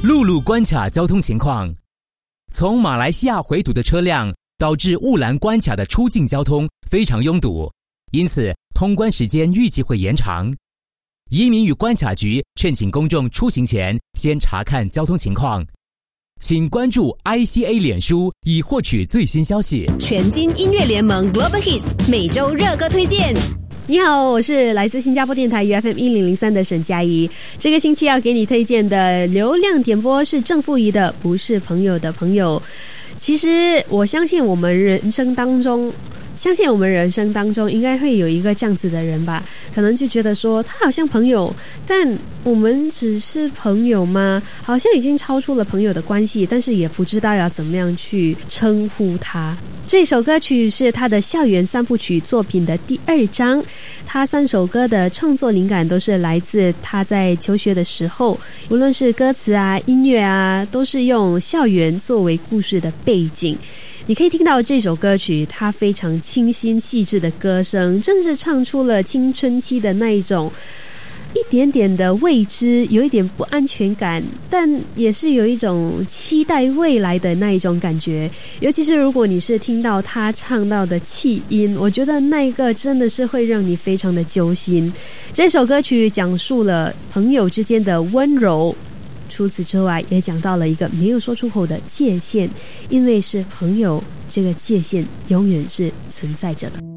陆路关卡交通情况。从马来西亚回堵的车辆导致雾兰关卡的出境交通非常拥堵，因此通关时间预计会延长。移民与关卡局劝请公众出行前先查看交通情况。请关注 ICA 脸书以获取最新消息。 全金音乐联盟 Global Hits 每周热歌推荐。 你好，我是来自新加坡电台 UFM1003 的沈佳宜。这个星期要给你推荐的流量点播是郑富怡的《不是朋友的朋友》。其实我相信我们人生当中应该会有一个这样子的人吧，可能就觉得说他好像朋友，但我们只是朋友吗？好像已经超出了朋友的关系，但是也不知道要怎么样去称呼他。这首歌曲是他的校园三部曲作品的第2章，他3首歌的创作灵感都是来自他在求学的时候，无论是歌词啊、音乐啊，都是用校园作为故事的背景。你可以听到这首歌曲它非常清新细致的歌声，真的是唱出了青春期的那一种一点点的未知，有一点不安全感，但也是有一种期待未来的那一种感觉。尤其是如果你是听到他唱到的气音，我觉得那一个真的是会让你非常的揪心。这首歌曲讲述了朋友之间的温柔，除此之外也讲到了一个没有说出口的界限，因为是朋友，这个界限永远是存在着的。